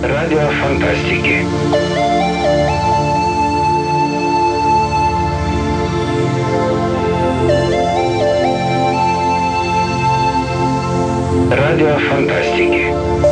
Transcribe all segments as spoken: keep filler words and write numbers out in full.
Радио фантастики. Радио фантастики.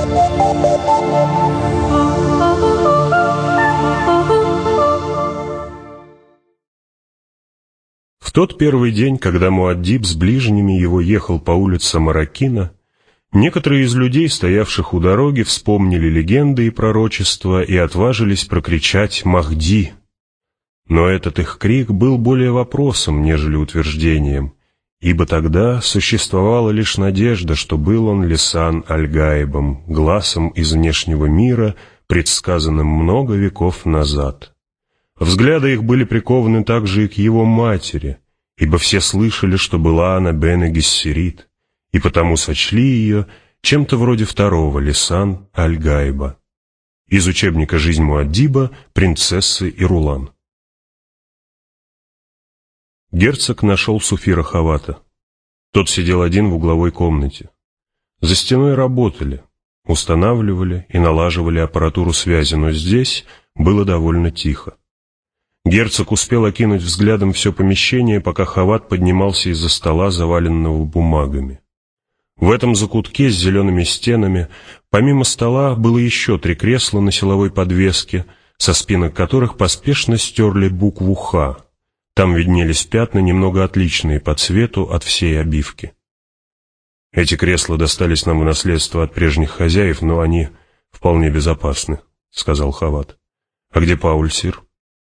В тот первый день, когда Муаддиб с ближними его ехал по улицам Аракина, некоторые из людей, стоявших у дороги, вспомнили легенды и пророчества и отважились прокричать «Махди!». Но этот их крик был более вопросом, нежели утверждением, ибо тогда существовала лишь надежда, что был он Лисан Аль-Гаибом, глазом из внешнего мира, предсказанным много веков назад. Взгляды их были прикованы также и к его матери, ибо все слышали, что была она Бене Гессерит, и потому сочли ее чем-то вроде второго Лисан Аль-Гаиба. Из учебника «Жизнь Муаддиба. Принцессы и Рулан». Герцог нашел Суфира Хавата. Тот сидел один в угловой комнате. За стеной работали, устанавливали и налаживали аппаратуру связи, но здесь было довольно тихо. Герцог успел окинуть взглядом все помещение, пока Хават поднимался из-за стола, заваленного бумагами. В этом закутке с зелеными стенами, помимо стола, было еще три кресла на силовой подвеске, со спинок которых поспешно стерли букву «Х». Там виднелись пятна, немного отличные по цвету от всей обивки. «Эти кресла достались нам в наследство от прежних хозяев, но они вполне безопасны», — сказал Хават. «А где Пауль, сир?»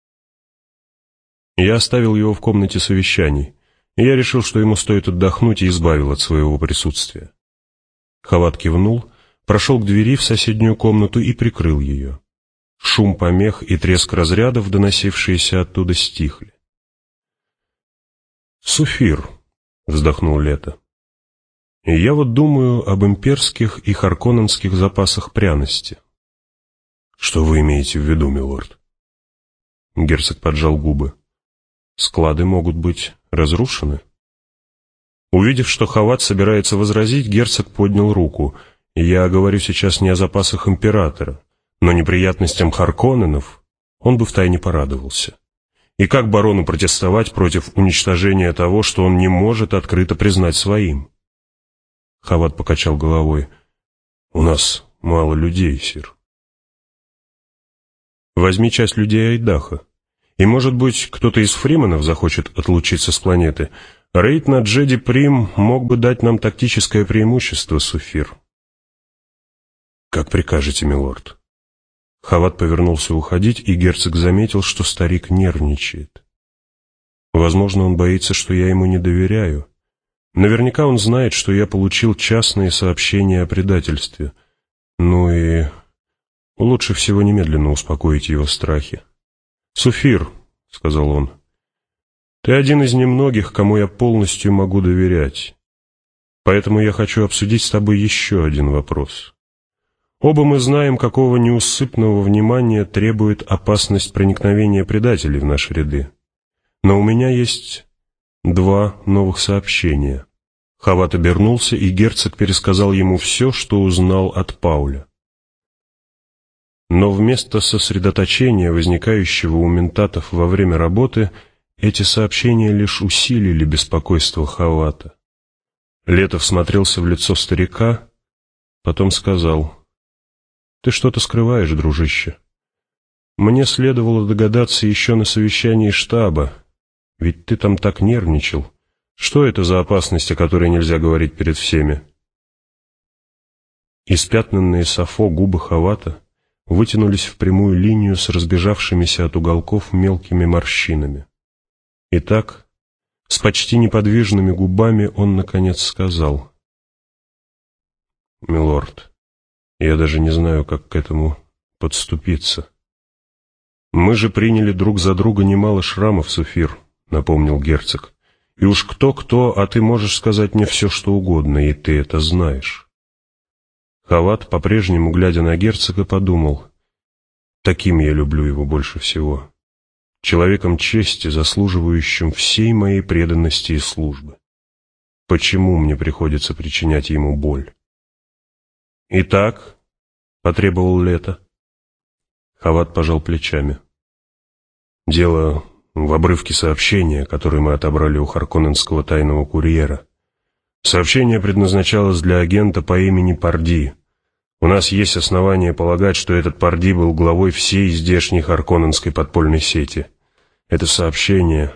«Я оставил его в комнате совещаний, и я решил, что ему стоит отдохнуть, и избавил от своего присутствия». Хават кивнул, прошел к двери в соседнюю комнату и прикрыл ее. Шум помех и треск разрядов, доносившиеся оттуда, стихли. «Суфир», — вздохнул Лето, — «и я вот думаю об имперских и харконненских запасах пряности». «Что вы имеете в виду, милорд?» Герцог поджал губы. «Склады могут быть разрушены». Увидев, что Хават собирается возразить, герцог поднял руку. «Я говорю сейчас не о запасах императора, но неприятностям Харконненов он бы втайне порадовался. И как барону протестовать против уничтожения того, что он не может открыто признать своим?» Хават покачал головой. «У нас мало людей, сир». «Возьми часть людей Айдаха, и, может быть, кто-то из фрименов захочет отлучиться с планеты. Рейд на Джеди Прим мог бы дать нам тактическое преимущество, Суфир». «Как прикажете, милорд». Хават повернулся уходить, и герцог заметил, что старик нервничает. Возможно, он боится, что я ему не доверяю. Наверняка он знает, что я получил частные сообщения о предательстве. Ну и лучше всего немедленно успокоить его страхи. «Суфир», — сказал он, — «ты один из немногих, кому я полностью могу доверять. Поэтому я хочу обсудить с тобой еще один вопрос. Оба мы знаем, какого неусыпного внимания требует опасность проникновения предателей в наши ряды. Но у меня есть два новых сообщения». Хават обернулся, и герцог пересказал ему все, что узнал от Пауля. Но вместо сосредоточения, возникающего у ментатов во время работы, эти сообщения лишь усилили беспокойство Хавата. Летов смотрелся в лицо старика, потом сказал: «Ты что-то скрываешь, дружище. Мне следовало догадаться еще на совещании штаба, ведь ты там так нервничал. Что это за опасность, о которой нельзя говорить перед всеми?» Испятнанные сафо губы Хавата вытянулись в прямую линию с разбежавшимися от уголков мелкими морщинами. Итак, с почти неподвижными губами он, наконец, сказал: «Милорд, я даже не знаю, как к этому подступиться». «Мы же приняли друг за друга немало шрамов, Суфир», — напомнил герцог. «И уж кто-кто, а ты можешь сказать мне все, что угодно, и ты это знаешь». Хават, по-прежнему глядя на герцога, подумал: таким я люблю его больше всего. Человеком чести, заслуживающим всей моей преданности и службы. Почему мне приходится причинять ему боль? «Итак», — потребовал Лето, Хават пожал плечами. Дело в обрывке сообщения, которое мы отобрали у Харконненского тайного курьера. Сообщение предназначалось для агента по имени Парди. У нас есть основания полагать, что этот Парди был главой всей здешней Харконненской подпольной сети. Это сообщение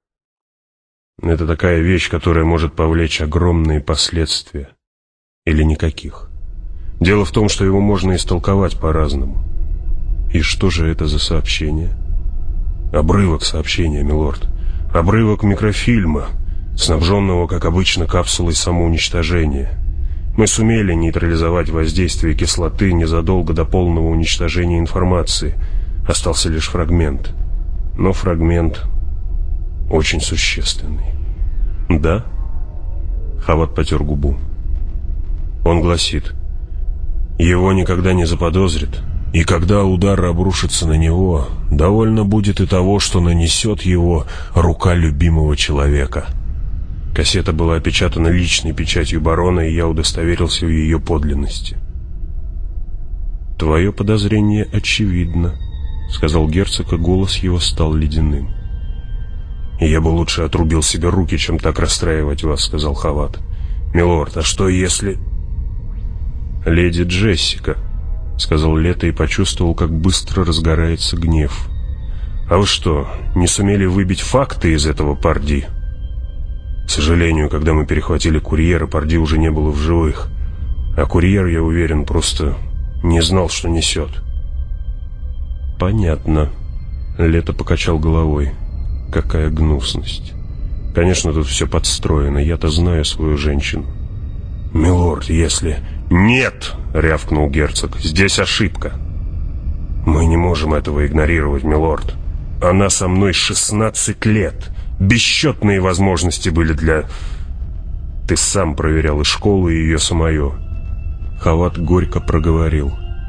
— это такая вещь, которая может повлечь огромные последствия. Или никаких. Дело в том, что его можно истолковать по-разному. И что же это за сообщение? Обрывок сообщения, милорд. Обрывок микрофильма, снабженного, как обычно, капсулой самоуничтожения. Мы сумели нейтрализовать воздействие кислоты незадолго до полного уничтожения информации. Остался лишь фрагмент. Но фрагмент очень существенный. Да? Хават потер губу. Он гласит: его никогда не заподозрят, и когда удар обрушится на него, довольно будет и того, что нанесет его рука любимого человека. Кассета была опечатана личной печатью барона, и я удостоверился в ее подлинности. «Твое подозрение очевидно», — сказал герцог, и голос его стал ледяным. «Я бы лучше отрубил себе руки, чем так расстраивать вас», — сказал Хават. «Милорд, а что если...» «Леди Джессика», — сказал Лето и почувствовал, как быстро разгорается гнев. «А вы что, не сумели выбить факты из этого Парди?» «К сожалению, когда мы перехватили курьера, Парди уже не было в живых. А курьер, я уверен, просто не знал, что несет». «Понятно», — Лето покачал головой. «Какая гнусность. Конечно, тут все подстроено, я-то знаю свою женщину». «Милорд, если...» «Нет!» — рявкнул герцог. «Здесь ошибка. Мы не можем этого игнорировать, милорд. Она со мной шестнадцать лет. Бесчетные возможности были для... Ты сам проверял и школу, и ее самое». Хават горько проговорил.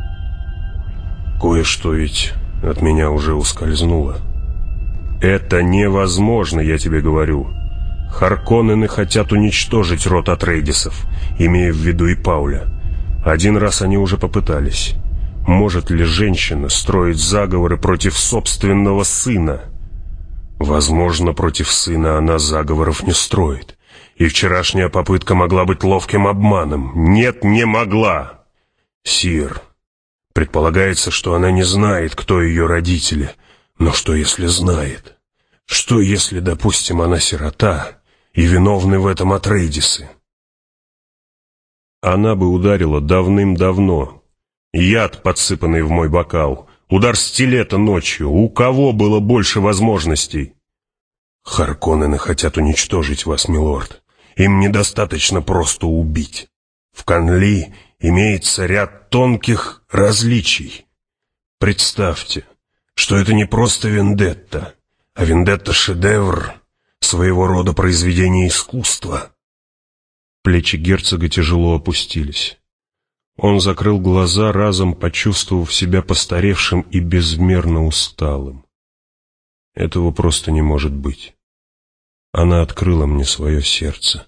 «Кое-что ведь от меня уже ускользнуло». «Это невозможно, я тебе говорю. Харконнены хотят уничтожить род Атрейдисов, имея в виду и Пауля. Один раз они уже попытались. Может ли женщина строить заговоры против собственного сына? Возможно, против сына она заговоров не строит. И вчерашняя попытка могла быть ловким обманом. Нет, не могла. Сир, предполагается, что она не знает, кто ее родители. Но что, если знает? Что, если, допустим, она сирота, и виновны в этом Атрейдисы? Она бы ударила давным-давно. Яд, подсыпанный в мой бокал. Удар стилета ночью. У кого было больше возможностей? Харконнены хотят уничтожить вас, милорд. Им недостаточно просто убить. В Канли имеется ряд тонких различий. Представьте, что это не просто вендетта, а вендетта-шедевр, своего рода произведение искусства. Плечи герцога тяжело опустились. Он закрыл глаза, разом почувствовав себя постаревшим и безмерно усталым. Этого просто не может быть. Она открыла мне свое сердце.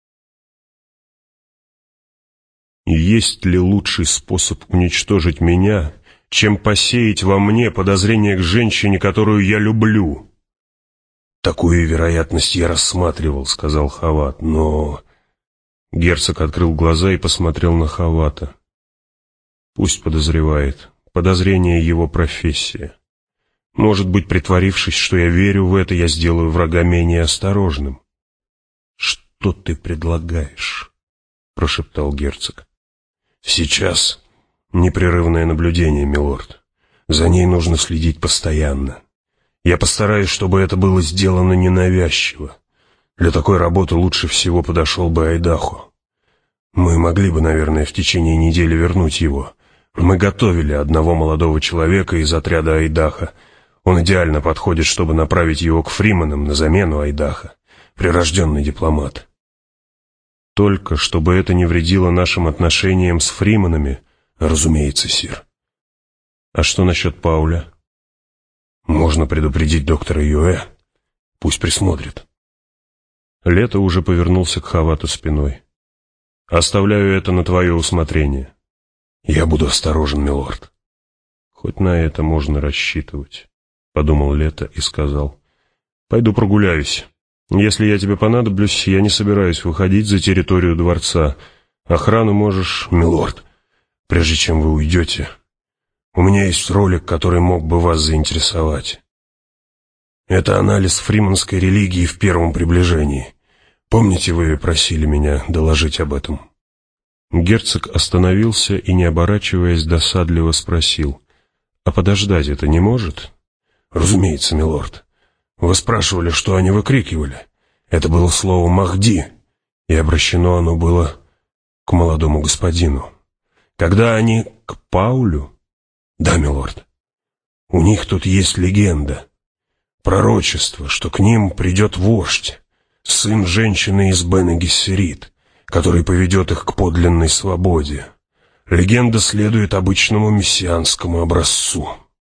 Есть ли лучший способ уничтожить меня, чем посеять во мне подозрение к женщине, которую я люблю? «Такую вероятность я рассматривал», — сказал Хават, — «но...» Герцог открыл глаза и посмотрел на Хавата. «Пусть подозревает. Подозрение — его профессия. Может быть, притворившись, что я верю в это, я сделаю врага менее осторожным». «Что ты предлагаешь?» — прошептал герцог. «Сейчас непрерывное наблюдение, милорд. За ней нужно следить постоянно. Я постараюсь, чтобы это было сделано ненавязчиво. Для такой работы лучше всего подошел бы Айдахо. Мы могли бы, наверное, в течение недели вернуть его. Мы готовили одного молодого человека из отряда Айдаха. Он идеально подходит, чтобы направить его к Фриманам на замену Айдаха. Прирожденный дипломат». «Только чтобы это не вредило нашим отношениям с Фриманами?» «Разумеется, сир». «А что насчет Пауля?» «Можно предупредить доктора Юэ. Пусть присмотрит». Лето уже повернулся к Хавату спиной. «Оставляю это на твое усмотрение». «Я буду осторожен, милорд». хоть на это можно рассчитывать, — подумал Лето и сказал. — Пойду прогуляюсь. Если я тебе понадоблюсь, я не собираюсь выходить за территорию дворца. Охрану можешь... — Милорд, прежде чем вы уйдете, у меня есть ролик, который мог бы вас заинтересовать. Это анализ фриманской религии в первом приближении. Помните, вы просили меня доложить об этом? Герцог остановился и, не оборачиваясь, досадливо спросил. «А подождать это не может?» «Разумеется, милорд. Вы спрашивали, что они выкрикивали. Это было слово «Махди», и обращено оно было к молодому господину. Когда они к Паулю...» «Да, милорд. У них тут есть легенда, пророчество, что к ним придет вождь, сын женщины из Бене Гессерит, который поведет их к подлинной свободе. Легенда следует обычному мессианскому образцу».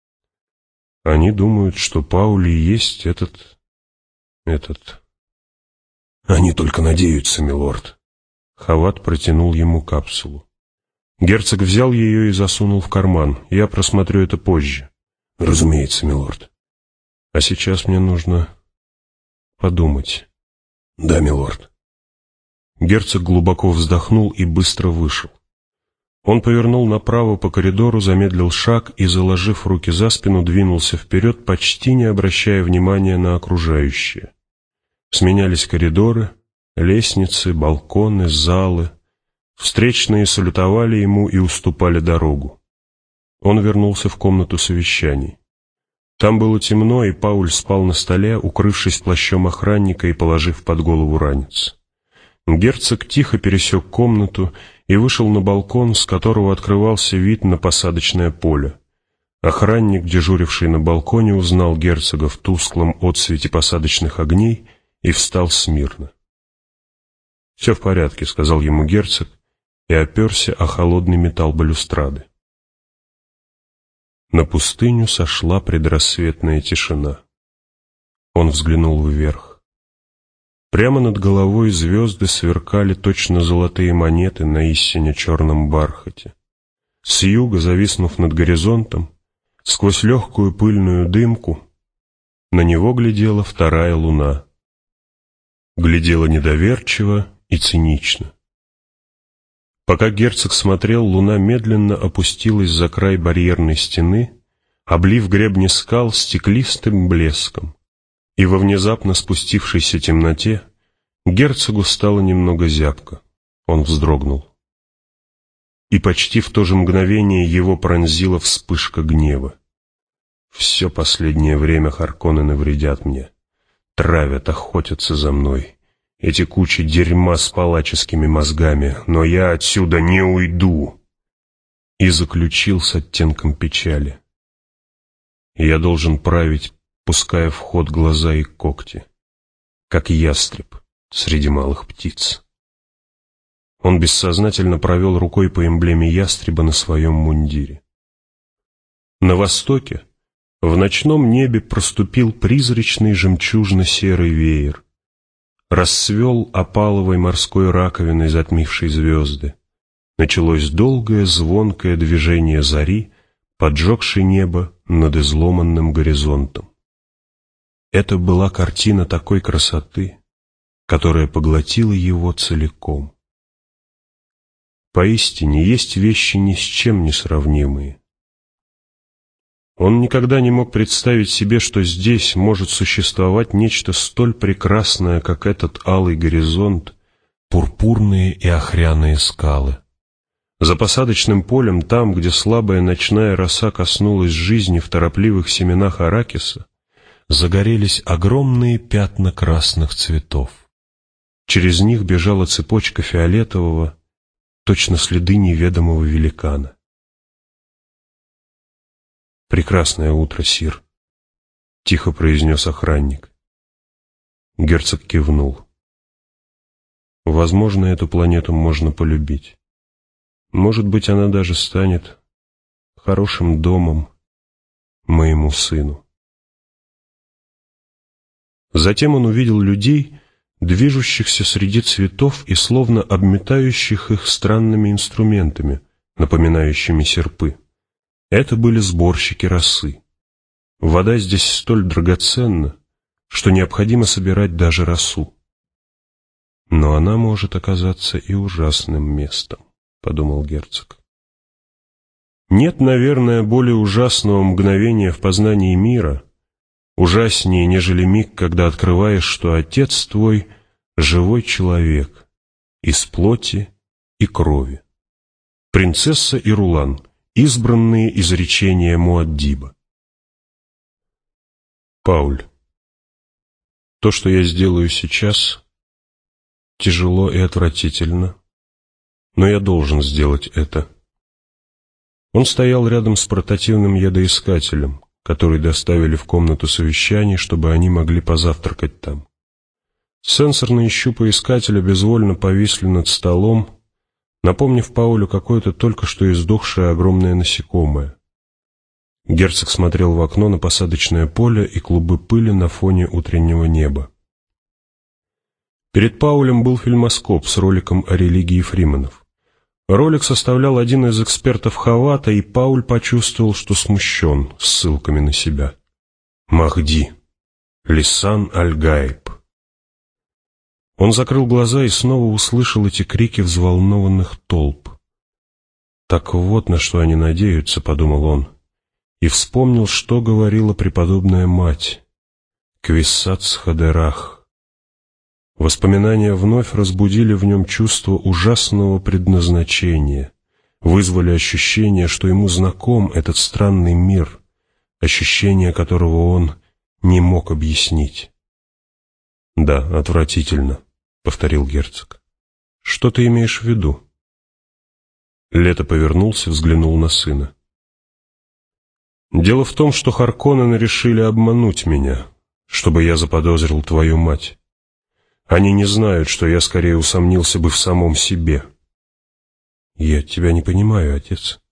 «Они думают, что Пауль и есть этот... этот...» «Они только надеются, милорд». Хават протянул ему капсулу. Герцог взял ее и засунул в карман. «Я просмотрю это позже». «Разумеется, милорд». «А сейчас мне нужно подумать». «Да, милорд». Герцог глубоко вздохнул и быстро вышел. Он повернул направо по коридору, замедлил шаг и, заложив руки за спину, двинулся вперед, почти не обращая внимания на окружающее. Сменялись коридоры, лестницы, балконы, залы. Встречные салютовали ему и уступали дорогу. Он вернулся в комнату совещаний. Там было темно, и Пауль спал на столе, укрывшись плащом охранника и положив под голову ранец. Герцог тихо пересек комнату и вышел на балкон, с которого открывался вид на посадочное поле. Охранник, дежуривший на балконе, узнал герцога в тусклом отсвете посадочных огней и встал смирно. «Все в порядке», — сказал ему герцог и оперся о холодный металл балюстрады. На пустыню сошла предрассветная тишина. Он взглянул вверх. Прямо над головой звезды сверкали точно золотые монеты на истине черном бархате. С юга, зависнув над горизонтом, сквозь легкую пыльную дымку, на него глядела вторая луна. Глядела недоверчиво и цинично. Пока герцог смотрел, луна медленно опустилась за край барьерной стены, облив гребни скал стеклистым блеском, и во внезапно спустившейся темноте герцогу стало немного зябко. Он вздрогнул. И почти в то же мгновение его пронзила вспышка гнева. «Все последнее время Харконнены вредят мне, травят, охотятся за мной. Эти кучи дерьма с палаческими мозгами, но я отсюда не уйду!» И заключил с оттенком печали. «Я должен править, пуская в ход глаза и когти, как ястреб среди малых птиц». Он бессознательно провел рукой по эмблеме ястреба на своем мундире. На востоке, в ночном небе, проступил призрачный жемчужно-серый веер. Расцвел опаловой морской раковиной затмившей звезды. Началось долгое звонкое движение зари, поджегшей небо над изломанным горизонтом. Это была картина такой красоты, которая поглотила его целиком. Поистине есть вещи ни с чем не сравнимые. Он никогда не мог представить себе, что здесь может существовать нечто столь прекрасное, как этот алый горизонт, пурпурные и охряные скалы. За посадочным полем, там, где слабая ночная роса коснулась жизни в торопливых семенах аракиса, загорелись огромные пятна красных цветов. Через них бежала цепочка фиолетового, точно следы неведомого великана. «Прекрасное утро, сир», — тихо произнес охранник. Герцог кивнул. «Возможно, эту планету можно полюбить. Может быть, она даже станет хорошим домом моему сыну». Затем он увидел людей, движущихся среди цветов и словно обметающих их странными инструментами, напоминающими серпы. Это были сборщики росы. Вода здесь столь драгоценна, что необходимо собирать даже росу. Но она может оказаться и ужасным местом, — подумал герцог. Нет, наверное, более ужасного мгновения в познании мира, ужаснее, нежели миг, когда открываешь, что отец твой — живой человек, из плоти и крови. Принцесса и Рулан, избранные изречения Муаддиба. Пауль, то, что я сделаю сейчас, тяжело и отвратительно, но я должен сделать это. Он стоял рядом с портативным ядоискателем, который доставили в комнату совещаний, чтобы они могли позавтракать там. Сенсорные щупы искателя безвольно повисли над столом, напомнив Паулю какое-то только что издохшее огромное насекомое. Герцог смотрел в окно на посадочное поле и клубы пыли на фоне утреннего неба. Перед Паулем был фильмоскоп с роликом о религии фриманов. Ролик составлял один из экспертов Хавата, и Пауль почувствовал, что смущен ссылками на себя. Махди, Лисан Аль-Гаиб. Он закрыл глаза и снова услышал эти крики взволнованных толп. «Так вот на что они надеются», — подумал он, и вспомнил, что говорила преподобная мать. «Квиссац Хадерах». Воспоминания вновь разбудили в нем чувство ужасного предназначения, вызвали ощущение, что ему знаком этот странный мир, ощущение которого он не мог объяснить. «Да, отвратительно», — повторил герцог. «Что ты имеешь в виду?» Лето повернулся, взглянул на сына. «Дело в том, что Харконнены решили обмануть меня, чтобы я заподозрил твою мать. Они не знают, что я скорее усомнился бы в самом себе». «Я тебя не понимаю, отец».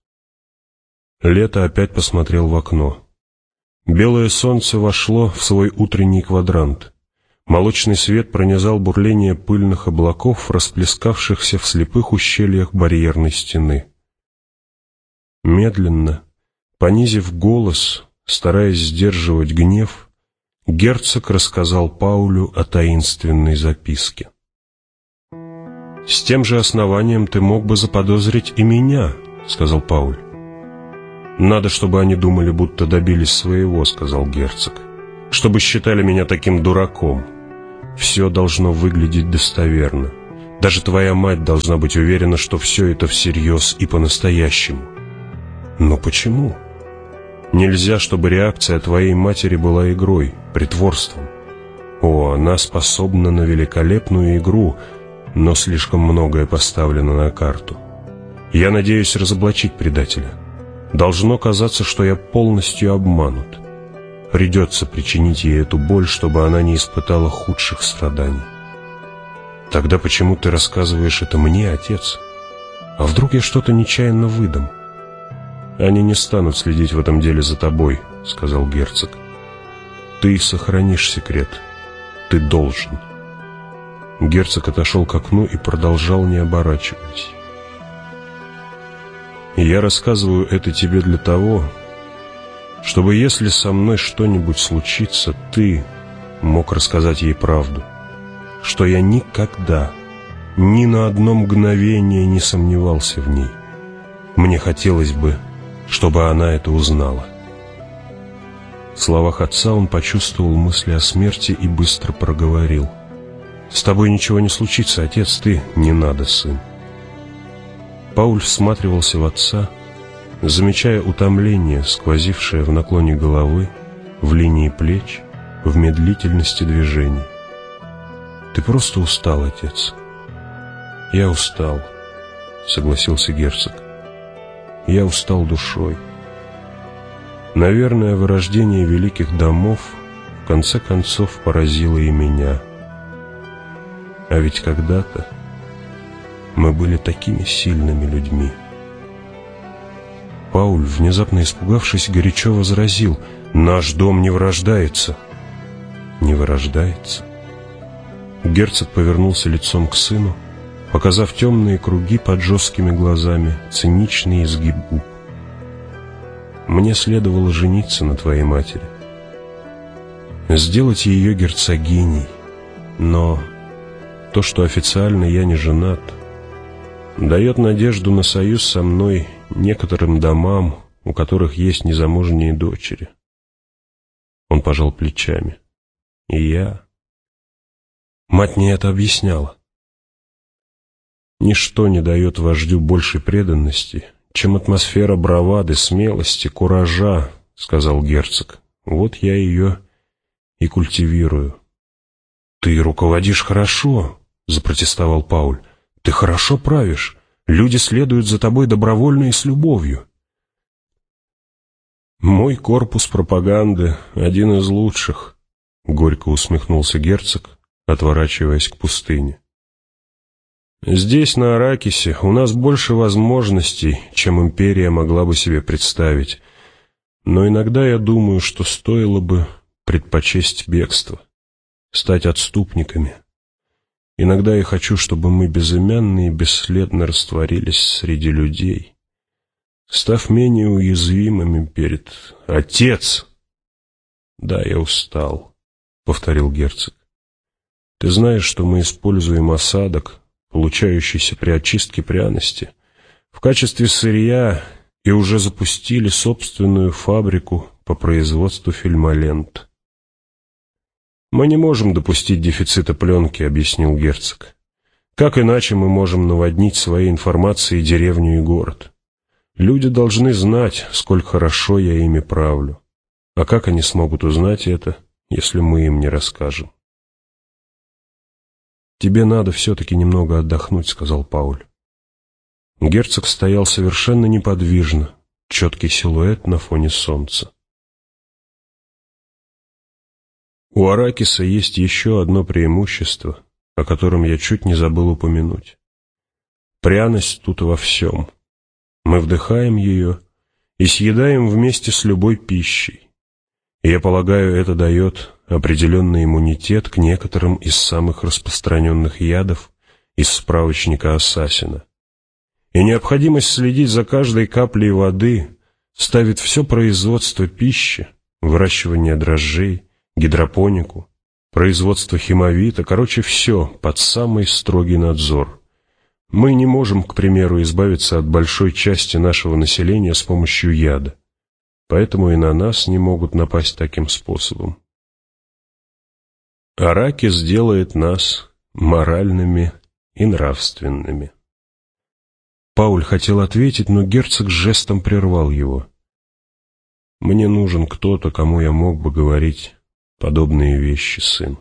Лето опять посмотрел в окно. Белое солнце вошло в свой утренний квадрант. Молочный свет пронизал бурление пыльных облаков, расплескавшихся в слепых ущельях барьерной стены. Медленно, понизив голос, стараясь сдерживать гнев, герцог рассказал Паулю о таинственной записке. «С тем же основанием ты мог бы заподозрить и меня», — сказал Пауль. «Надо, чтобы они думали, будто добились своего», — сказал герцог, «чтобы считали меня таким дураком. Все должно выглядеть достоверно. Даже твоя мать должна быть уверена, что все это всерьез и по-настоящему». «Но почему? Нельзя, чтобы реакция твоей матери была игрой, притворством. О, она способна на великолепную игру, но слишком многое поставлено на карту. Я надеюсь разоблачить предателя. Должно казаться, что я полностью обманут. Придется причинить ей эту боль, чтобы она не испытала худших страданий. Тогда почему ты рассказываешь это мне, отец? А вдруг я что-то нечаянно выдам?» «Они не станут следить в этом деле за тобой», — сказал герцог. «Ты сохранишь секрет. Ты должен». Герцог отошел к окну и продолжал, не оборачиваясь. «Я рассказываю это тебе для того, чтобы, если со мной что-нибудь случится, ты мог рассказать ей правду, что я никогда, ни на одно мгновение не сомневался в ней. Мне хотелось бы, чтобы она это узнала». В словах отца он почувствовал мысли о смерти и быстро проговорил: «С тобой ничего не случится, отец, ты...» «Не надо, сын». Пауль всматривался в отца, замечая утомление, сквозившее в наклоне головы, в линии плеч, в медлительности движений. «Ты просто устал, отец». «Я устал», — согласился герцог. «Я устал душой. Наверное, вырождение великих домов в конце концов поразило и меня. А ведь когда-то мы были такими сильными людьми». Пауль, внезапно испугавшись, горячо возразил: «Наш дом не вырождается». «Не вырождается?» Герцог повернулся лицом к сыну, показав темные круги под жесткими глазами, циничный изгиб губ. мне следовало жениться на твоей матери, сделать ее герцогиней, но то, что официально я не женат, дает надежду на союз со мной некоторым домам, у которых есть незамужние дочери. Он пожал плечами. И я... Мать мне это объясняла. Ничто не дает вождю большей преданности, чем атмосфера бравады, смелости, куража, сказал герцог. Вот я ее и культивирую. Ты руководишь хорошо, запротестовал Пауль. Ты хорошо правишь. Люди следуют за тобой добровольно и с любовью. Мой корпус пропаганды один из лучших, горько усмехнулся герцог, отворачиваясь к пустыне. Здесь, на Аракисе, у нас больше возможностей, чем империя могла бы себе представить, но иногда я думаю, что стоило бы предпочесть бегство, стать отступниками. Иногда я хочу, чтобы мы безымянно и бесследно растворились среди людей, став менее уязвимыми перед... Отец! Да, я устал, повторил герцог. Ты знаешь, что мы используем осадок, получающийся при очистке пряности, в качестве сырья и уже запустили собственную фабрику по производству фильмолент. Мы не можем допустить дефицита пленки, объяснил герцог. Как иначе мы можем наводнить своей информацией деревню и город? Люди должны знать, сколько хорошо я ими правлю. А как они смогут узнать это, если мы им не расскажем? «Тебе надо все-таки немного отдохнуть», — сказал Пауль. Герцог стоял совершенно неподвижно, четкий силуэт на фоне солнца. У Аракиса есть еще одно преимущество, о котором я чуть не забыл упомянуть. Пряность тут во всем. Мы вдыхаем ее и съедаем вместе с любой пищей. И я полагаю, это дает определенный иммунитет к некоторым из самых распространенных ядов из справочника Ассасина. И необходимость следить за каждой каплей воды ставит все производство пищи, выращивание дрожжей, гидропонику, производство химовита, короче, все под самый строгий надзор. Мы не можем, к примеру, избавиться от большой части нашего населения с помощью яда, поэтому и на нас не могут напасть таким способом. Аракис делает нас моральными и нравственными. Пауль хотел ответить, но герцог жестом прервал его. «Мне нужен кто-то, кому я мог бы говорить подобные вещи, сын».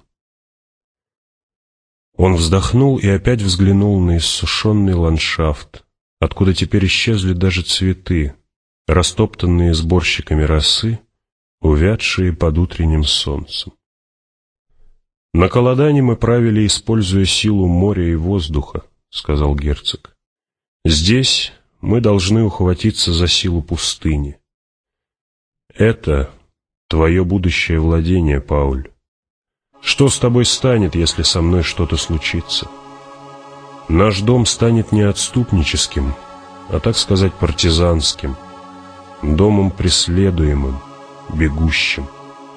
Он вздохнул и опять взглянул на иссушенный ландшафт, откуда теперь исчезли даже цветы, растоптанные сборщиками росы, увядшие под утренним солнцем. «На Колодане мы правили, используя силу моря и воздуха», — сказал герцог. «Здесь мы должны ухватиться за силу пустыни. Это твое будущее владение, Пауль. Что с тобой станет, если со мной что-то случится? Наш дом станет не отступническим, а, так сказать, партизанским, домом преследуемым, бегущим».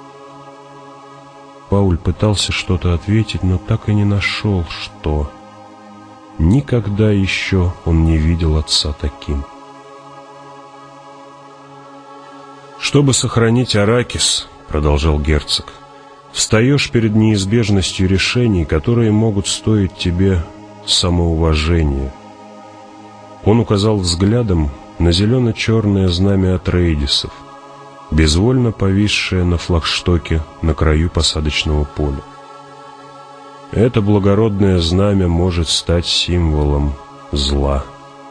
Пауль пытался что-то ответить, но так и не нашел, что. Никогда еще он не видел отца таким. «Чтобы сохранить Аракис, — продолжал герцог, — встаешь перед неизбежностью решений, которые могут стоить тебе самоуважения». Он указал взглядом на зелено-черное знамя Атрейдисов, безвольно повисшее на флагштоке на краю посадочного поля. Это благородное знамя может стать символом зла.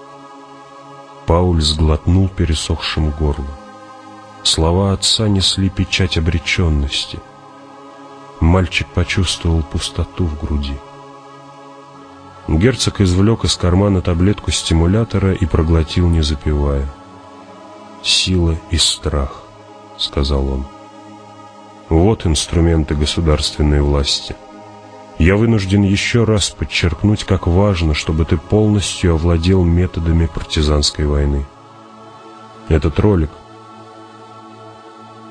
Пауль сглотнул пересохшим горлом. Слова отца несли печать обреченности. Мальчик почувствовал пустоту в груди. Герцог извлек из кармана таблетку стимулятора и проглотил, не запивая. «Сила и страх», — сказал он. «Вот инструменты государственной власти. Я вынужден еще раз подчеркнуть, как важно, чтобы ты полностью овладел методами партизанской войны. Этот ролик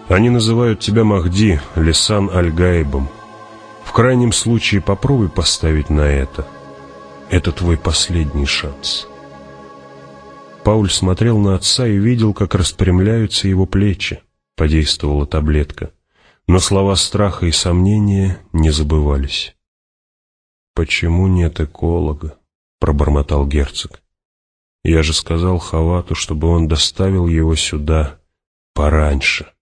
Они называют тебя Махди, Лисан Аль-Гаибом. В крайнем случае попробуй поставить на это. Это твой последний шанс». Пауль смотрел на отца и видел, как распрямляются его плечи. Подействовала таблетка. Но слова страха и сомнения не забывались. «Почему нет эколога?» — пробормотал герцог. «Я же сказал Хавату, чтобы он доставил его сюда пораньше».